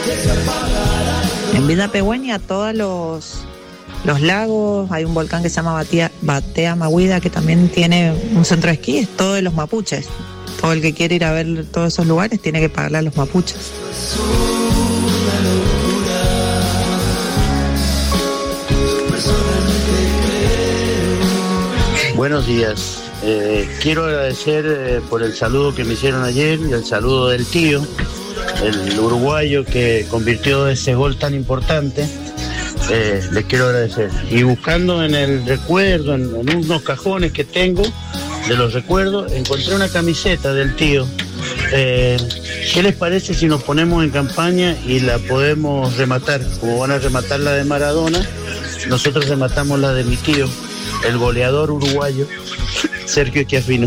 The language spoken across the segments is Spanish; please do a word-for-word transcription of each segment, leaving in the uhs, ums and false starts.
En Villa Pehuen, a todos los, los lagos, hay un volcán que se llama Batea, Batea Mahuida, que también tiene un centro de esquí, es todo de los mapuches. Todo el que quiere ir a ver todos esos lugares tiene que pagarle a los mapuches. Buenos días. Eh, quiero agradecer eh, por el saludo que me hicieron ayer y el saludo del tío, el uruguayo que convirtió ese gol tan importante. Eh, les quiero agradecer. Y buscando en el recuerdo, en, en unos cajones que tengo de los recuerdos, encontré una camiseta del tío. Eh, ¿Qué les parece si nos ponemos en campaña y la podemos rematar? Como van a rematar la de Maradona, nosotros rematamos la de mi tío, el goleador uruguayo, Sergio Schiaffino.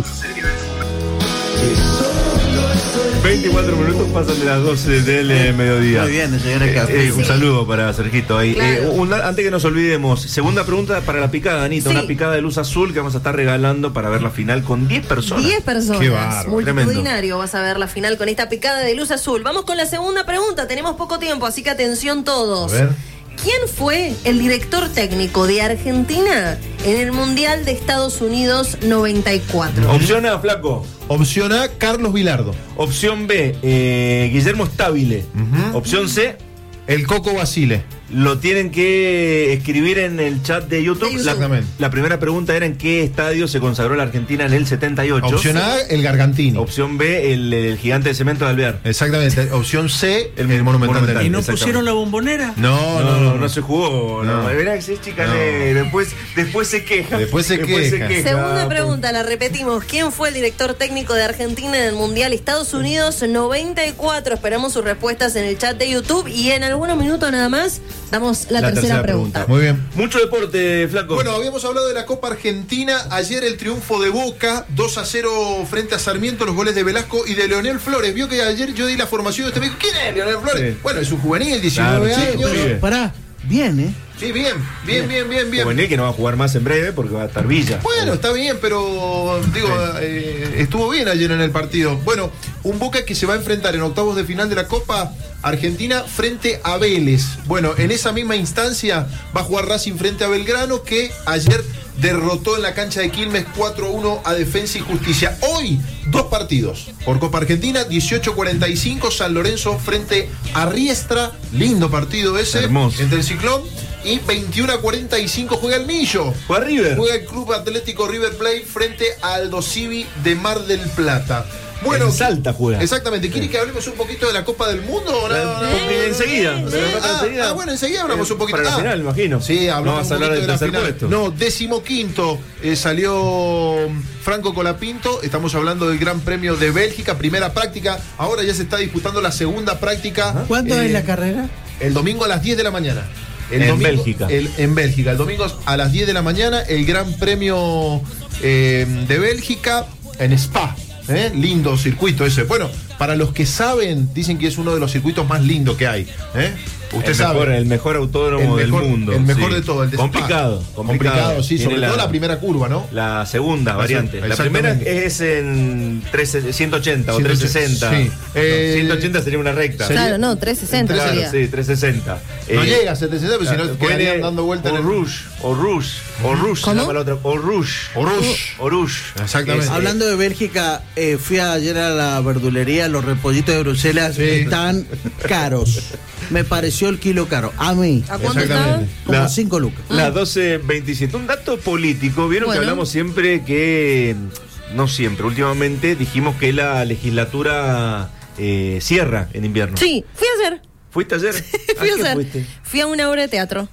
veinticuatro minutos pasan de las doce del eh, mediodía. Muy bien, señora eh, Café. eh, Un saludo para Sergito ahí. Claro. Eh, un- antes que nos olvidemos, segunda pregunta para la picada, Anita. Sí. Una picada de luz azul que vamos a estar regalando para ver la final con diez personas. diez personas. Qué bárbaro, Multitudinario vas a ver la final con esta picada de luz azul. Vamos con la segunda pregunta. Tenemos poco tiempo, así que atención todos. A ver. ¿Quién fue el director técnico de Argentina en el Mundial de Estados Unidos noventa y cuatro? Opción A, Flaco. Opción A, Carlos Vilardo. Opción B, eh, Guillermo Stabile. Ujú. Opción C, El Coco Basile. lo tienen que escribir en el chat de YouTube. De YouTube. La, Exactamente. la primera pregunta era en qué estadio se consagró la Argentina en el setenta y ocho. Opción A, el Gargantini. Opción B, el, el gigante de cemento de Alvear. Exactamente. Opción C, el, El Monumental. Monumental. de ¿Y no Exactamente. pusieron la bombonera? No, No, no, no, se jugó. No, No. Verá que sí es chicané. Después, después se queja. Después se queja. Segunda pregunta, la repetimos. ¿Quién fue el director técnico de Argentina en el Mundial Estados Unidos noventa y cuatro? Esperamos sus respuestas en el chat de YouTube y en algunos minutos nada más damos la, La tercera, tercera pregunta. pregunta. Muy bien. Mucho deporte, Flaco. Bueno, habíamos hablado de la Copa Argentina. Ayer el triunfo de Boca, dos a cero frente a Sarmiento, los goles de Velasco y de Leonel Flores. Vio que ayer yo di la formación de este amigo. ¿Quién es Leonel Flores? Sí. Bueno, es un juvenil, diecinueve Claro, sí, años. sí. Pibe. Pará, bien, ¿eh? Sí, bien, bien, bien, bien, bien. Juvenil que no va a jugar más en breve porque va a estar Villa. Bueno, está bien, pero digo, eh, estuvo bien ayer en el partido. Bueno, un Boca que se va a enfrentar en octavos de final de la Copa Argentina frente a Vélez. Bueno, en esa misma instancia va a jugar Racing frente a Belgrano, que ayer derrotó en la cancha de Quilmes cuatro a uno a Defensa y Justicia. Hoy, dos partidos por Copa Argentina, dieciocho cuarenta y cinco, San Lorenzo frente a Riestra. Lindo partido ese. Hermoso. Entre el Ciclón. Y veintiuno a cuarenta y cinco juega el Millo. Juega River. Juega el Club Atlético River Plate frente a Aldo Civi de Mar del Plata. Bueno, En Salta juega. Exactamente. ¿Quiere que hablemos un poquito de la Copa del Mundo o no? La- porque enseguida, Sí. pero Ah, enseguida. ah, bueno, enseguida hablamos un poquito. Para la Ah, final, imagino. Sí, hablamos No vas a un hablar poquito del de la tercer final. puesto. No, decimoquinto eh, salió Franco Colapinto. Estamos hablando del Gran Premio de Bélgica, primera práctica. Ahora ya se está disputando la segunda práctica. ¿Cuándo Eh, es la carrera? El domingo a las diez de la mañana. El En domingo- Bélgica. el- en Bélgica. El domingo a las diez de la mañana, el Gran Premio eh, de Bélgica en Spa. ¿eh? Lindo circuito ese. Bueno, para los que saben, dicen que es uno de los circuitos más lindos que hay. ¿eh? Usted el sabe. Mejor, el mejor autódromo El mejor- del mundo. el mejor sí. de todo, el de Spa. complicado, complicado. Complicado, sí, Tiene sobre todo la primera curva, ¿no? La segunda La variante. se- La primera exactamente. es en trece ciento ochenta o ciento ochenta, trescientos sesenta. sí. No, Eh, ciento ochenta sería una recta. sería- Claro, no, trescientos sesenta Claro, sería. sí, trescientos sesenta. No Eh, llega a setecientos sesenta, pero si no Viene quedarían dando vueltas en o el... Rouge, o Rouge, o Rouge, se ¿Cómo? llama la otra. O Rouge. O Rouge. O Rouge. Exactamente. Es, eh, Hablando de Bélgica, eh, fui ayer a la verdulería, los repollitos de Bruselas Sí. están caros. Me pareció el kilo caro. A mí, ¿A cuánto estaba? Exactamente. como La- cinco lucas. Las doce veintisiete. Un dato político. Vieron Bueno. que hablamos siempre que. No siempre, últimamente dijimos que la legislatura eh, cierra en invierno. Sí, fui ayer. ¿Fuiste ayer? Fui ¿A qué ayer. fuiste? Fui a una obra de teatro.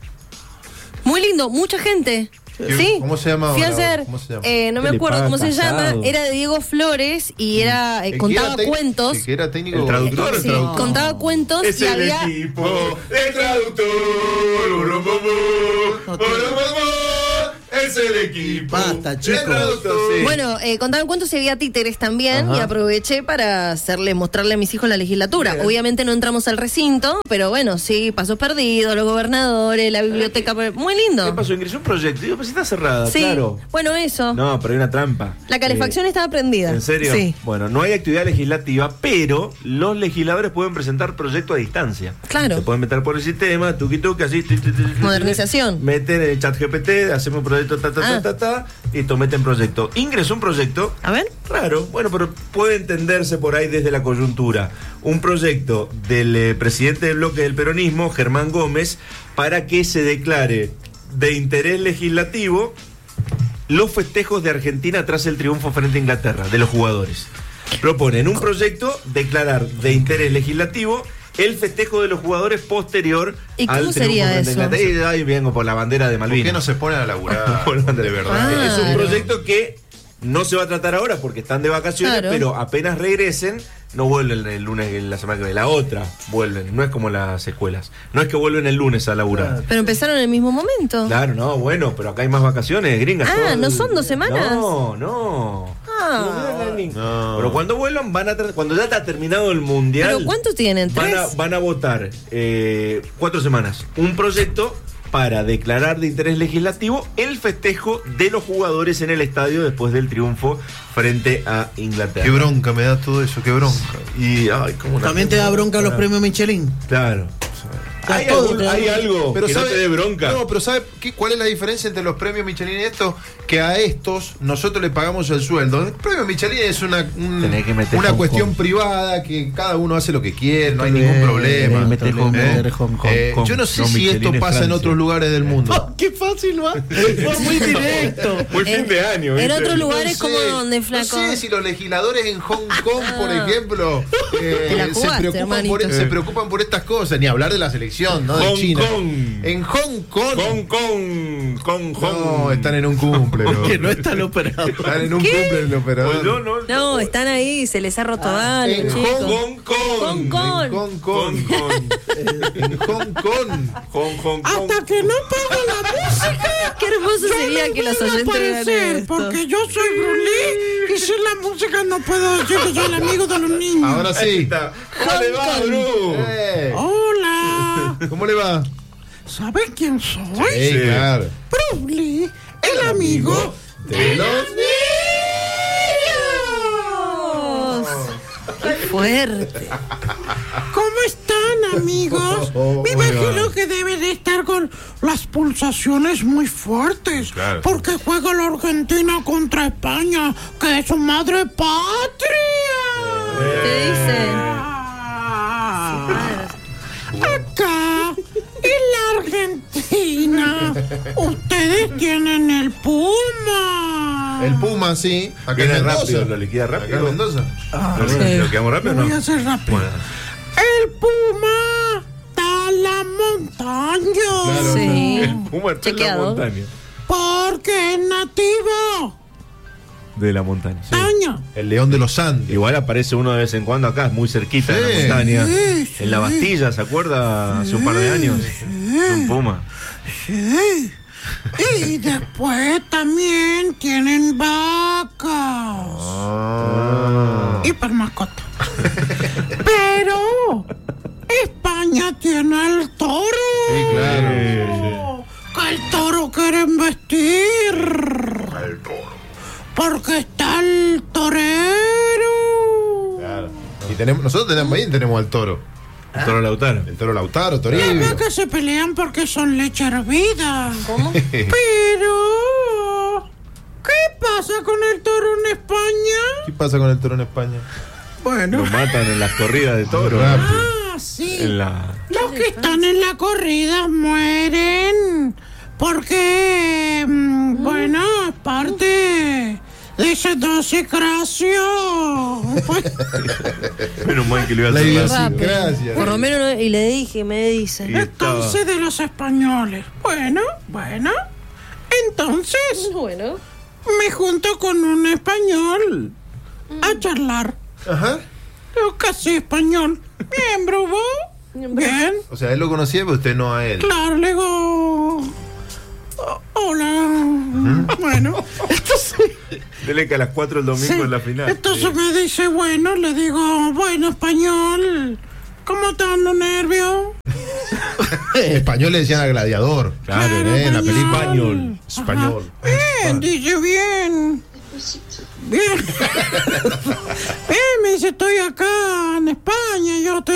Muy lindo, mucha gente. Sí. ¿Cómo se llama Fui ahora? ayer. ¿Cómo se llama? eh, no ¿Qué me le acuerdo cómo se pasa, llama. Casado? Era de Diego Flores y era eh, El que contaba era tec- cuentos. el que era técnico. El traductor, el Sí, traductor. contaba cuentos Es y el había. equipo de traductor. Urumumum, urumumum, el es el equipo. Basta, chicos. El producto, sí. Bueno, eh, contaban cuentos y había títeres también. Ajá. Y aproveché para hacerle, mostrarle a mis hijos la legislatura. Bien. Obviamente no entramos al recinto, pero bueno, sí, pasos perdidos, los gobernadores, la biblioteca. Muy lindo. ¿Qué pasó? Ingresó un proyecto. Digo, pues está cerrada, Sí, claro. bueno, eso. No, pero hay una trampa. La calefacción Eh, estaba prendida. ¿En serio? Sí. Bueno, no hay actividad legislativa, pero los legisladores pueden presentar proyectos a distancia. Claro. Se pueden meter por el sistema, tuqui tuqui, así. tu, tu, tu, tu, Modernización. Meten el chat G P T, hacemos un proyecto, ta, ta, Ah. ta, ta, ta, y te meten proyecto. Ingresó un proyecto. A ver. Raro, bueno, pero puede entenderse por ahí desde la coyuntura. Un proyecto del eh, presidente del bloque del peronismo, Germán Gómez, para que se declare de interés legislativo los festejos de Argentina tras el triunfo frente a Inglaterra, de los jugadores. Proponen un proyecto declarar de interés legislativo el festejo de los jugadores posterior ¿Y cómo al triunfo sería frente a eso? Inglaterra. Y ahí vengo por la bandera de ¿Por Malvinas. qué no se ponen a laburar? Por la bandera. De verdad. Ah. Es un Claro. proyecto que no se va a tratar ahora porque están de vacaciones, Claro. pero apenas regresen, no vuelven el lunes, la semana que viene, la otra vuelven. No es como las escuelas. No es que vuelven el lunes a laburar. Pero empezaron en el mismo momento. Claro, no, bueno, pero acá hay más vacaciones, gringas. Ah, todo el- ¿no son dos semanas? No, no. Ah. No. Pero cuando vuelvan, van a tra- cuando ya está terminado el mundial. ¿Pero cuántos tienen? Van a, ¿Tres? van a votar eh, cuatro semanas. Un proyecto para declarar de interés legislativo el festejo de los jugadores en el estadio después del triunfo frente a Inglaterra. Qué bronca me da todo eso, qué bronca. Y, ay, cómo una- También te da bronca los premios Michelin. Claro. ¿Hay, todo algún- te da hay bronca. algo que no te dé bronca? No, pero ¿sabe qué, cuál es la diferencia entre los premios Michelin y estos? Que a estos nosotros le pagamos el sueldo. El premio Michelin es una, un- Tenés que meter una Hong cuestión Kong. privada que cada uno hace lo que quiere, no hay Bien, ningún problema. bien, meter Hong Kong, ¿Eh? meter Hong Kong. Eh, Hong yo no Kong. sé No, si Michelin esto es pasa en Francia. otros lugares del mundo. Oh, ¡Qué fácil, va! Fue muy directo. Muy fin de año. En ¿viste? otros No lugares sé, como donde, flaco. No sé si los legisladores en Hong Kong, por ejemplo, eh, Te la se, jugaste, preocupan por, hermanito. se preocupan por estas cosas, ni hablar de la selección, ¿no? De Hong China. Kong. En Hong Kong. Con, con, con, No, con. están en un cumple. ¿no? Que no está el operador. Están en un cumple el operador. Pues yo no. No, están ahí, se les ha roto Ah, algo, en chicos. Hong Kong. Hong Kong. En Hong Kong. Hong Kong. En Hong Kong. Hong Kong. Hasta que no pague la música. Qué hermoso yo sería no que los puedo oyentes vean aparecer, esto. porque yo soy Brulí y sin la música no puedo decir que soy el amigo de los niños. Ahora Ahí sí. está. ¿Cómo le va, Hong Kong. Bru? Eh, Hola. ¿Cómo le va? ¿Saben quién soy? Sí, Sí. claro. Brulí, el amigo De los Dios, qué fuerte. ¿Cómo están, amigos? Me imagino que deben de estar con las pulsaciones muy fuertes. Claro. Porque juega la Argentina contra España, que es su madre patria. ¿Qué dice? Ah, Acá, en la Argentina, ustedes tienen el Puma. El Puma, sí. Acá Viene en Mendoza. rápido, lo liquida Acá rápido. en Mendoza. ¿Lo, sí. ¿Lo quedamos rápido Lo o voy a no? hacer rápido. Bueno. El Puma está en la montaña. Claro. Sí. El Puma está en la Chequeado. montaña. Porque es nativo. De la montaña. sí. Montaña. El León de los Andes. Igual aparece uno de vez en cuando acá, muy cerquita de Sí. la montaña. Sí, sí. En la Bastilla, ¿se acuerda? Hace un par de años. Un puma. Sí. Y después también tienen vacas. Ah. Y para mascota. Pero España tiene el toro. Sí, claro. Que el toro quieren vestir. El toro. Porque está el torero. Claro. Y tenemos, nosotros tenemos ahí tenemos al toro. El toro Lautaro. El toro Lautaro, Las Toribio. vacas se pelean porque son leche hervida. ¿Cómo? Pero, ¿qué pasa con el toro en España? ¿Qué pasa con el toro en España? Bueno, Lo matan en las corridas de toro. Rápido. ah, sí. En la. Los que están en la corrida mueren porque, mm, bueno, es parte de esa dosificación. Pues, Menos mal que le iba a La hacer idea- la- Rápido. gracias. Por lo menos, no- y le dije, me dice. Y estaba- entonces de los españoles. Bueno, bueno. Entonces Bueno. me junto con un español a charlar. Ajá. Yo casi español. Bien, Brubo. Bien. O sea, él lo conocía, pero usted no a él. Claro, le digo. Oh, hola. Bueno, entonces. Dele que a las cuatro el domingo sí, es la final. Entonces Sí. me dice, bueno, le digo, bueno, español, ¿cómo están los nervios? En español le decían a Gladiador. Claro, eh, en la película. Español. Español. Bien, dice bien. Bien. Bien, me dice, estoy acá en España, yo estoy